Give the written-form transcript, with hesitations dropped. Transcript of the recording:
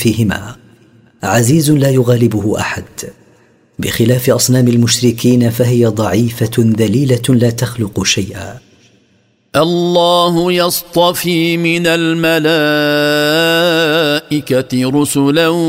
فيهما، عزيز لا يغالبه أحد، بخلاف أصنام المشركين فهي ضعيفة ذليلة لا تخلق شيئا. الله يصطفي من الملائكة رسلا